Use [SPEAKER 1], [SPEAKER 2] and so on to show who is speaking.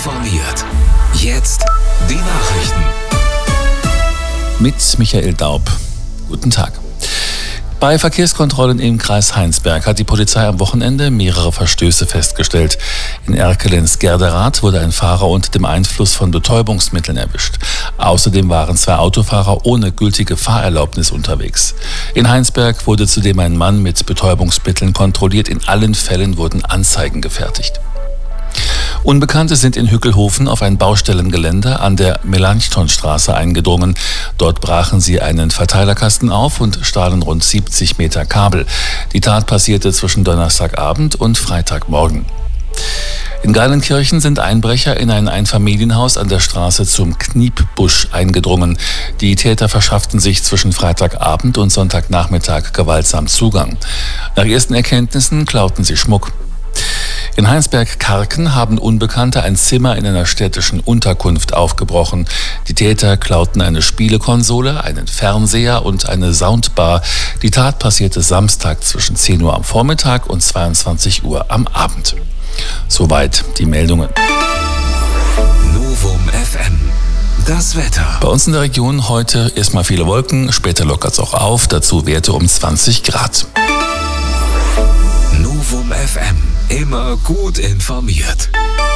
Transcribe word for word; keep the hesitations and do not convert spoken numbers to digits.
[SPEAKER 1] informiert. Jetzt die Nachrichten.
[SPEAKER 2] Mit Michael Daub. Guten Tag. Bei Verkehrskontrollen im Kreis Heinsberg hat die Polizei am Wochenende mehrere Verstöße festgestellt. In Erkelenz-Gerderath wurde ein Fahrer unter dem Einfluss von Betäubungsmitteln erwischt. Außerdem waren zwei Autofahrer ohne gültige Fahrerlaubnis unterwegs. In Heinsberg wurde zudem ein Mann mit Betäubungsmitteln kontrolliert. In allen Fällen wurden Anzeigen gefertigt. Unbekannte sind in Hückelhofen auf ein Baustellengelände an der Melanchthonstraße eingedrungen. Dort brachen sie einen Verteilerkasten auf und stahlen rund siebzig Meter Kabel. Die Tat passierte zwischen Donnerstagabend und Freitagmorgen. In Geilenkirchen sind Einbrecher in ein Einfamilienhaus an der Straße zum Kniepbusch eingedrungen. Die Täter verschafften sich zwischen Freitagabend und Sonntagnachmittag gewaltsam Zugang. Nach ersten Erkenntnissen klauten sie Schmuck. In Heinsberg-Karken haben Unbekannte ein Zimmer in einer städtischen Unterkunft aufgebrochen. Die Täter klauten eine Spielekonsole, einen Fernseher und eine Soundbar. Die Tat passierte Samstag zwischen zehn Uhr am Vormittag und zweiundzwanzig Uhr am Abend. Soweit die Meldungen.
[SPEAKER 1] Novum F M. Das Wetter.
[SPEAKER 2] Bei uns in der Region heute erstmal viele Wolken, später lockert es auch auf, dazu Werte um zwanzig Grad.
[SPEAKER 1] Novum F M. Immer gut informiert.